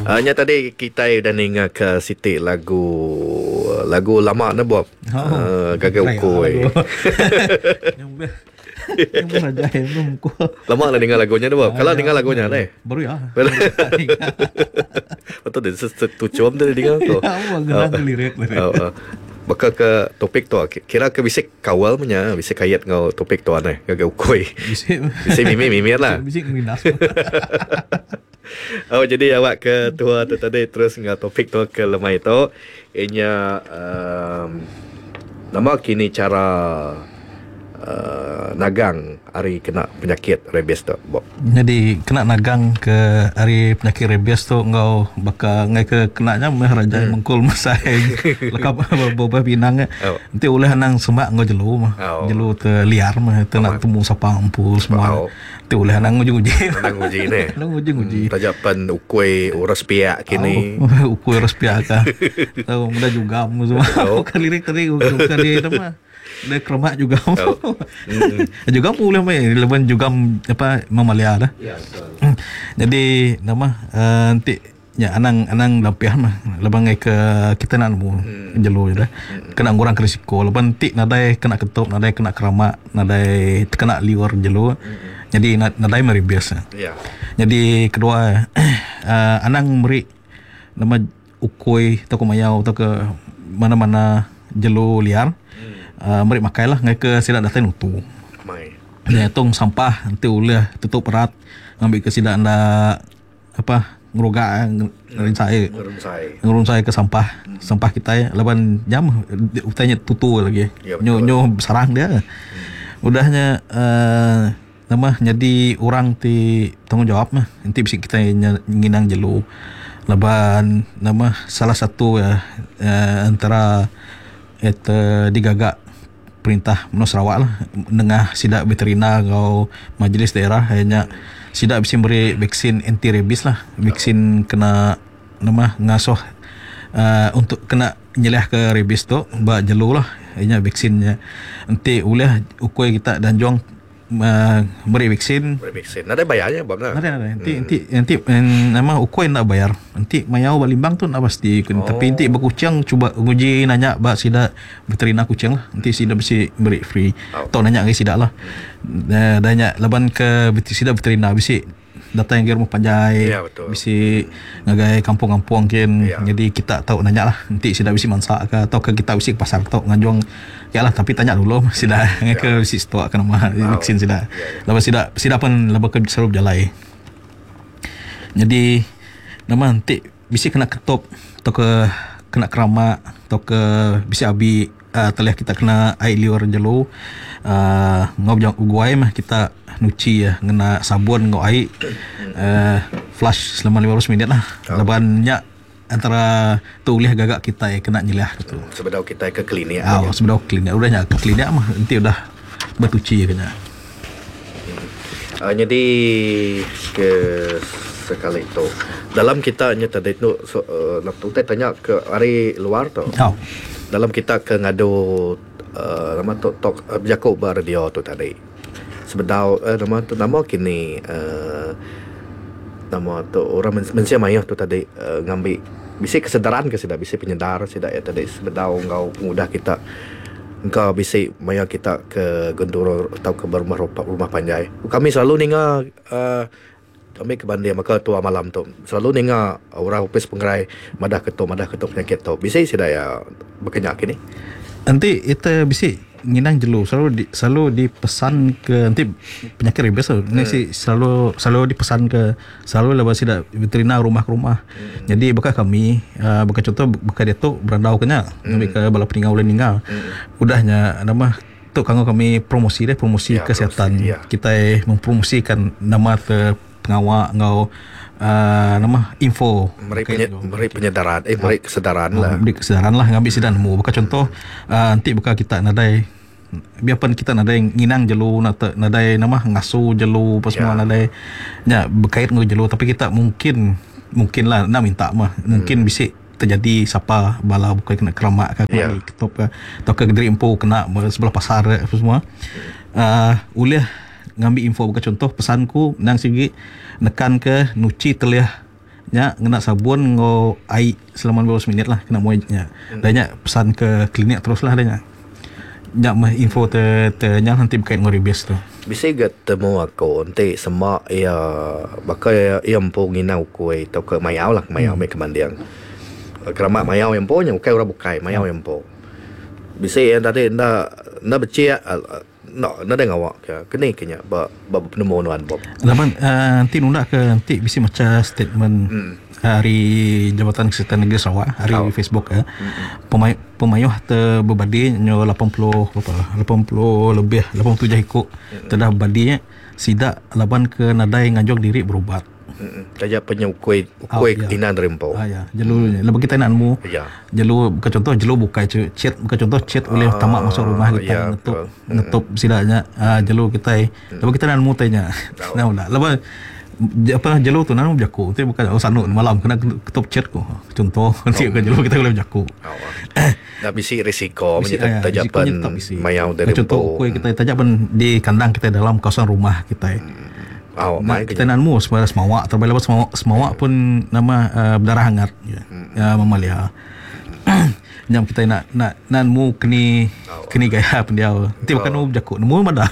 Hanya tadi kita dah dengar ke Siti lagu lama na Bob. Gagal ukoi. Yang raja belum ku. Lama lah dengar lagunya tu Bob. Kalau dengar lagunya dah. Baru ya. Betul dia satu jam tu dengar tu. Genang lirik. Baka ke topik tu kira ke bisik kawal punya bisik kayat ngau topik tu aneh gagal ukoi. Bisik mimi lah. Bisik minas. Jadi awak ke tua tu tadi terus ngau topik tu ke lemai tu ianya nama kini cara nagang hari kena penyakit rabies tu Bob. Jadi kena nagang ke hari penyakit rabies tu ngau baka ngai ke kenanya meh raja mengkul masai lekap boba pinang nanti oleh nang semak ngau jelu mah jelu te liar mah te nak temu sapa ampul semua nanti oleh nang uji ni nang uji tajapan ukoi uras piak kini ukoi uras piak ka tahu mudah juga semua bukan lirik tadi bukan dia mah ada kremak juga. Juga boleh mai leban juga apa mamalia dah. Ya betul. Jadi nama nanti ya anang lampiah mah leban ngai ke kita nak mu jelo dah. Kena ngurang risiko leban ti nadai kena ketop nadai kena kremak nadai kena liur jelo. Jadi nadai mari biasa. Ya. Jadi kedua anang meri nama ukoi atau mayau atau ke mana-mana jelo liar. Mereka makailah ngai ke sidak datai nutu. Mai. Dia tong sampah nanti uleh tutup perat ngambil ke sidak anda apa ngeroga ngerun saya ke sampah kita leban jam utanya tutu lagi. Ya, nyo sarang dia. Udahnya nama jadi orang ti tanggung jawab mah nanti bisa kita nginang jelu leban nama salah satu antara digagak perintah Menua Sarawak lah nengah sidak veterina atau majlis daerah hanya sidak bisa beri vaksin anti rabies lah vaksin kena nama ngasuh untuk kena nyeleh ke rabies tu ba jelu lah hanya vaksinnya nanti oleh ukoi kita dan juang beri vaksin ada bayarnya Bob nah ada nanti nama ukoi nak bayar nanti mayau balimbang tu nak pasti tapi nanti berkucing cuba uji nanya ba sida veterina kucing lah nanti sida bisa beri free atau nanya ke sida lah nanya leban ke sida veterina bisa datang ke rumah panjai bisa ngagai kampung-kampung kin jadi kita tahu nanya lah nanti sida bisa mansa ke atau ke kita bisa ke pasar tahu ngajuang ya lah tapi tanya dulu sida ke si stok ke nama vaksin sida lepas sida pun lepas ke serup jalai jadi nama nanti bisa kena ketop atau ke kena keramak atau ke bisa abi telah kita kena air liur jelu ngau jang uguai mah kita nuci ya ngena sabun ngau air flush selama 15 minit lah lebannya antara tu boleh gagak kita kena nyelah gitu. Sebelum kita ke klinik. Sebelum klinik udahnya ke klinik mah nanti udah bertuci kena. Jadi ke sekali itu dalam kita nya tadi tu nak tanya ke hari luar tu. Dalam kita ke ngadu nama tok Jakob radio tu tadi. Sebedau nama kini nama tu orang Malaysia maya tu tadi ngambil bisa kesedaran ke sudah bisa penyedar sudah ya tadi sebedau engkau mudah kita engkau bisa maya kita ke Gondoro atau ke rumah panjai kami selalu ninga kami ke Bandia maka tua malam tu selalu ninga orang opis penggerai madah ketuk penyakit tu bisa sudah ya berkenyak ini nanti itu bisa nginang jelu selalu dipesan ke nanti penyakit rabies tu ni selalu dipesan ke selalu lepas tidak veterina rumah ke rumah jadi bekas kami bekas contoh bekas dia tu berandau kena kami ke bala peninggal ulun ninggal udahnya nama tu kami promosi kesihatan kita mempromosikan nama te pengawal ngau nama info beri penyedaran beri kesedaran lah beri kesedaran lah ngambil sidan mu bekas contoh nanti bekas kita nadai biarpun kita nadai nginang jelu nadai nama ngasuh jelu apa semua nadai nya berkait dengan jelu tapi kita mungkin lah nak minta mah mungkin bisa terjadi siapa bala bukan kena keramak ke ketop ke atau ke gederi empu kena sebelah pasar apa semua boleh ngambil info bukan contoh pesanku nang sigi nekan ke nuci telah nya kena sabun ngo air selama 15 minit lah kena moynya. Dan pesan ke klinik terus lah adanya. Nya mah info nya nanti berkait ngo rebes tu. Bisa gat temu aku nanti semak ya bakal ya empo nginau kuai tau ke mayau lah mayau mai kemandiang. Kerama mayau yang po nya ukai ora bukai mayau yang po. Bisa yang tadi na becek na dengar awak kena kenya ba penemu nuan Bob. Laman nanti nunda ke nanti bisa macam statement hari Jabatan Kesihatan Negeri Sarawak hari Facebook pemayuh terbebadi nyo 80 lebih 87 ikut telah badinya sidak laban ke nadai ngajok diri berubat. Saja penyukui inan rempo. Ya, jalur lebih kita nakmu. Ya. Jalur bukan contoh jalur bukai chat bukan contoh chat oleh tamak masuk rumah kita ngetup sidaknya jalur kita lebih kita nakmu tanya. Nah udah lebih apa jalur tu nakmu jaku tu bukan sanut malam kena ketup chat ko. Contoh nanti ke jalur kita boleh jaku. Dah bisi risiko menjadi tajapan mayau dari contoh kue kita tajapan di kandang kita dalam kawasan rumah kita. Kita nanmu sebenarnya semawak terbaik lepas semawak pun nama berdarah hangat mamalia. Jam kita nak nanmu kini gaya pendiau. Nanti bukan nu jakuk nemu mana.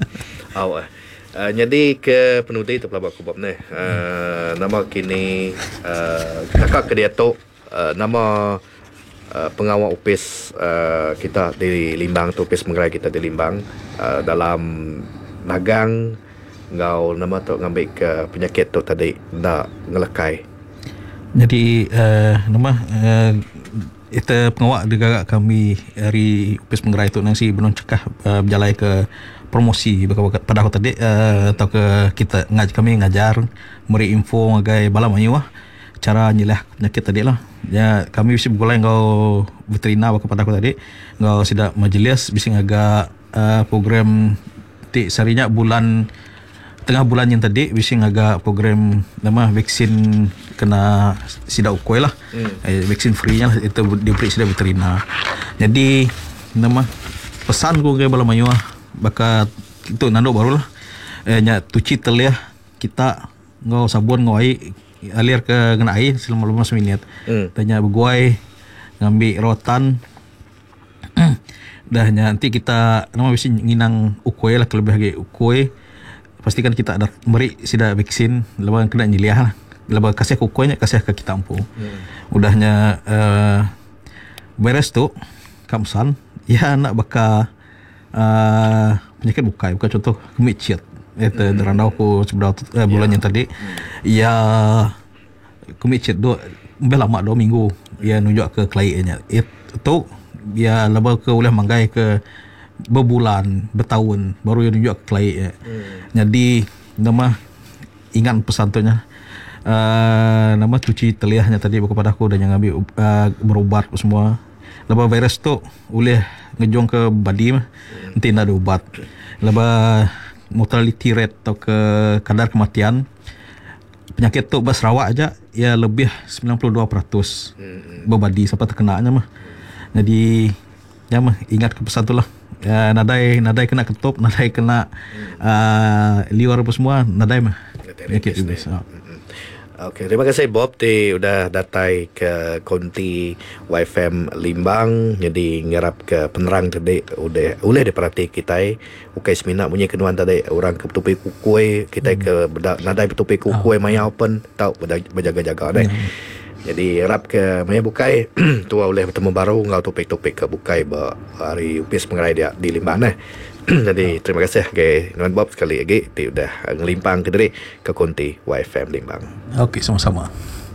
Jadi ke penudi tu pelabak kubab ni. Nama kini kakak ke dia tu nama pengawal upis kita di Limbang tu upis Menggerai kita di Limbang dalam nagang ngau nama tu ngambil ke penyakit tu tadi nak ngelekai. Jadi nama itu pengawal dekat kami dari upis Menggerai tu nasi belum cekah berjalan ke promosi pada aku tadi atau ke kita kami ngajar beri info ngagai bala mayu cara nyelah penyakit tadi lah. Ya kami bisa bergulai ngau veterina kepada aku tadi ngau sidak majlis bisa ngaga program ti sarinya tengah bulan yang tadi bisa ngaga program nama vaksin kena sidak ukoi lah. Vaksin free nya itu diberi sidak veterina. Jadi nama pesan ku ke bala mayu bakat itu nando barulah nya cuci telia kita ngau sabun ngau air alir ke kena air selama 15 minit. Tanya berguai ngambil rotan dah nanti kita nama bisa nginang ukoi lah kelebih lagi ukoi pastikan kita ada beri sida vaksin lepas kena nyiliah lah lepas kasih ke ukoinya kasih ke kita ampu. Udahnya beres tu kamsan ya nak baka penyakit bukai bukan contoh kemicit itu derandau ku sebelah bulan yang tadi ya kemicit lama 2 minggu ya nunjuk ke kliennya itu ya lepas ke oleh manggai ke berbulan bertahun baru ya nunjuk ke kliennya. Jadi nama ingat pesan tu nya nama cuci teliahnya tadi kepada aku dan yang ambil berubat semua. Lepas virus tu oleh ngejong ke badi nanti nak ada ubat. Lepas mortality rate atau ke kadar kematian penyakit tu bas Sarawak aja ya lebih 92% berbadi sampai terkenanya mah. Jadi ya mah ingat ke pesan tu lah. Ya, nadai kena ketup, nadai kena liur apa semua, nadai mah. Penyakit itu. Okey, terima kasih Bob udah datai ke konti YFM Limbang. Jadi ngerap ke penerang tadi boleh diperhati kita ukai semina punya kenuan tadi orang ke tupi kukui kita ke nadai tupi kukui maya open tahu berjaga-jaga deh. Jadi rap ke maya bukai tua oleh bertemu baru ngau topik-topik ke bukai hari upis Menggerai dia di Limbang nah. Jadi terima kasih ke Nuan Bob sekali lagi udah ngelimpang ke diri ke konti YFM Limbang. Okey, sama-sama.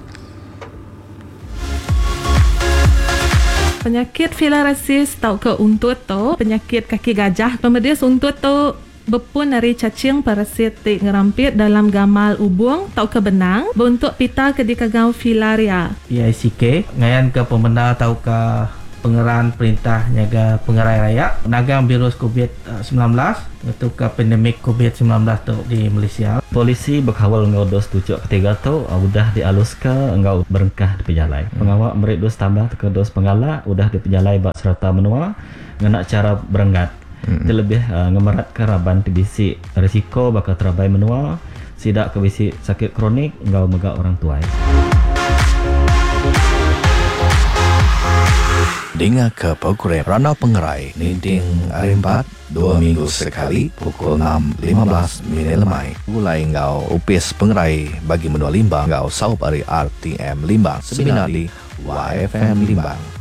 Penyakit filariasis tau ke untut tu penyakit kaki gajah pemedis untut tu berpun dari cacing parasit ngerampit dalam gamal ubung tau ke benang bentuk pita ke di kagau filaria. PICK ngayan ke pembenar tau ke pengeran perintah nyaga pengerai raya nagang virus COVID-19 itu ke pandemik COVID-19 tu di Malaysia. Polisi berkawal ngau dos tujuh ketiga tu udah dialus ke ngau berengkah di penjalai. Pengawal merik dos tambah ke dos penggala udah di penjalai bak serta menua ngena cara berenggat. Itu lebih ngemerat ke raban TBC risiko bakal terabai menua sidak ke bisi sakit kronik engkau megak orang tuai. Dengar ke program Ranau Pengerai Ninding hari 4 2 minggu sekali pukul 6.15 minit lemai. Mulai engkau upis pengerai bagi menua Limbang engkau saup hari RTM Limbang seminar di YFM Limbang.